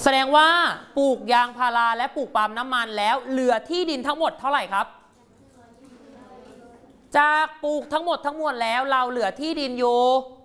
ดงว่าปลูกยางพาราและปลูกปาล์มน้ำมันแล้วเหลือที่ดินทั้งหมดเท่าไหร่ครับจากปลูกทั้งหมดทั้งมวลแล้วเราเหลือที่ดินอยู่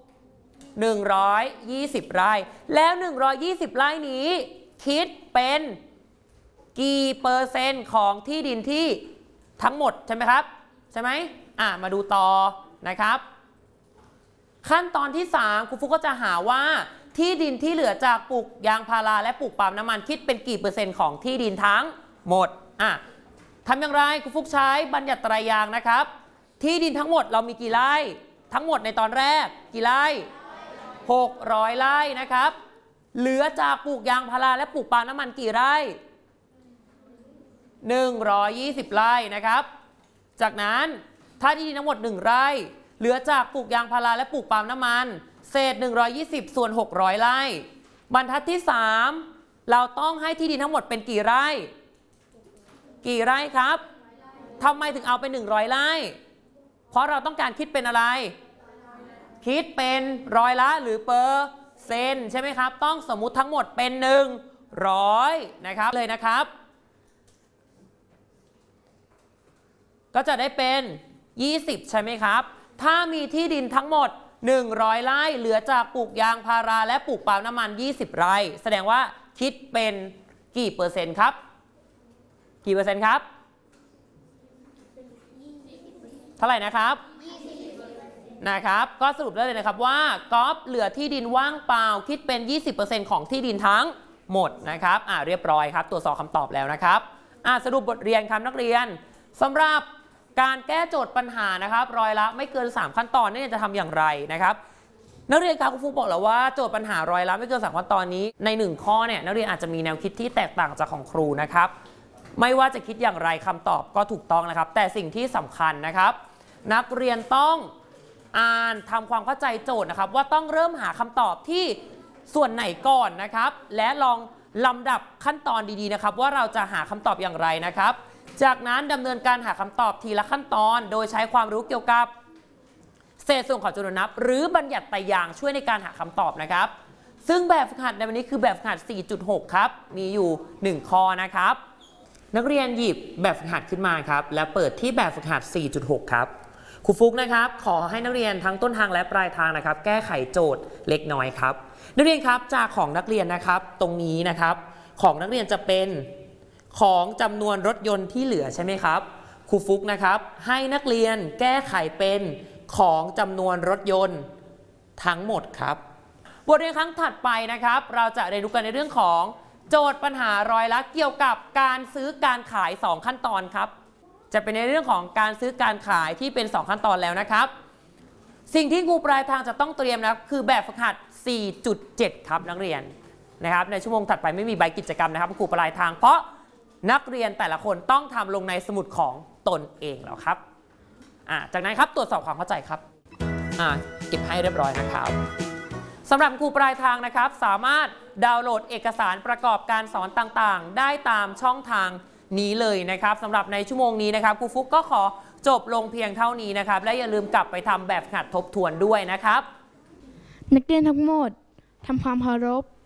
120 ไร่แล้ว120 ไร่นี้คิดเป็นกี่เปอร์เซ็นต์ของที่ดินที่ทั้งหมดใช่ไหมครับใช่ไหมมาดูต่อนะครับขั้นตอนที่3ครูฟุกก็จะหาว่าที่ดินที่เหลือจากปลูกยางพาราและปลูกปาล์มน้ำมันคิดเป็นกี่เปอร์เซ็นต์ของที่ดินทั้งหมดทำอย่างไรครูฟุกใช้บัญญัติไตรยางค์นะครับที่ดินทั้งหมดเรามีกี่ไร่ทั้งหมดในตอนแรกกี่ไร่600 ไร่นะครับเหลือจากปลูกยางพาราและปลูกปาล์มน้ำมันกี่ไร่120 ไร่นะครับจากนั้นถ้าที่ดินทั้งหมด1 ไร่เหลือจากปลูกยางพาราและปลูกปาล์มน้ำมันเศษ120ส่วน600 ไร่บรรทัดที่3เราต้องให้ที่ดินทั้งหมดเป็นกี่ไร่ครับทำไมถึงเอาเป็น100 ไร่เพราะเราต้องการคิดเป็นอะไรคิดเป็นร้อยละหรือเปอร์เซ็นต์ใช่ไหมครับต้องสมมุติทั้งหมดเป็น100นะครับเลยนะครับก็จะได้เป็น20ใช่ไหมครับถ้ามีที่ดินทั้งหมด100 ไร่เหลือจากปลูกยางพาราและปลูกปาล์มน้ำมัน20 ไร่แสดงว่าคิดเป็นกี่เปอร์เซ็นต์ครับกี่เปอร์เซ็นต์ครับเท่าไหร่นะครับก็สรุปได้เลยนะครับว่ากอล์ฟเหลือที่ดินว่างเปล่าคิดเป็น 20% ของที่ดินทั้งหมดนะครับเรียบร้อยครับตรวจสอบคำตอบแล้วนะครับสรุปบทเรียนครับนักเรียนสำหรับการแก้โจทย์ปัญหานะครับร้อยละไม่เกิน3ขั้นตอนนี่จะทำอย่างไรนะครับนักเรียนครับครูฟุกบอกแล้วว่าโจทย์ปัญหาร้อยละไม่เกิน3ขั้นตอนนี้ใน1ข้อเนี่ยนักเรียนอาจจะมีแนวคิดที่แตกต่างจากของครูนะครับไม่ว่าจะคิดอย่างไรคำตอบก็ถูกต้องนะครับแต่สิ่งที่สำคัญนะครับนักเรียนต้องอ่านทำความเข้าใจโจทย์นะครับว่าต้องเริ่มหาคำตอบที่ส่วนไหนก่อนนะครับและลองลำดับขั้นตอนดีๆนะครับว่าเราจะหาคำตอบอย่างไรนะครับจากนั้นดำเนินการหาคำตอบทีละขั้นตอนโดยใช้ความรู้เกี่ยวกับเศษส่วนของจำนวนนับหรือบัญญัติไตรยางค์ช่วยในการหาคำตอบนะครับซึ่งแบบฝึกหัดในวันนี้คือแบบฝึกหัด 4.6 ครับมีอยู่1ข้อนะครับนักเรียนหยิบแบบฝึกหัดขึ้นมาครับและเปิดที่แบบฝึกหัด 4.6 ครับครูฟุกนะครับขอให้นักเรียนทั้งต้นทางและปลายทางนะครับแก้ไขโจทย์เล็กน้อยครับนักเรียนครับจากของนักเรียนนะครับตรงนี้นะครับของนักเรียนจะเป็นของจำนวนรถยนต์ที่เหลือใช่ไหมครับครูฟุกนะครับให้นักเรียนแก้ไขเป็นของจำนวนรถยนต์ทั้งหมดครับบทเรียนครั้งถัดไปนะครับเราจะเรียนรู้กันในเรื่องของโจทย์ปัญหาร้อยละเกี่ยวกับการซื้อการขาย2ขั้นตอนครับจะเป็นในเรื่องของการซื้อการขายที่เป็น2ขั้นตอนแล้วนะครับสิ่งที่ครูปลายทางจะต้องเตรียมนะคือแบบฝึกหัด 4.7 ครับนักเรียนนะครับในชั่วโมงถัดไปไม่มีใบกิจกรรมนะครับครูปลายทางเพราะนักเรียนแต่ละคนต้องทำลงในสมุดของตนเองแล้วครับจากนั้นครับตรวจสอบความเข้าใจครับเก็บให้เรียบร้อยนะครับสำหรับครูปลายทางนะครับสามารถดาวน์โหลดเอกสารประกอบการสอนต่างๆได้ตามช่องทางนี้เลยนะครับสำหรับในชั่วโมงนี้นะครับครูฟุกก็ขอจบลงเพียงเท่านี้นะครับและอย่าลืมกลับไปทำแบบฝึกหัดทบทวนด้วยนะครับนักเรียนทั้งหมดทำความเคารพ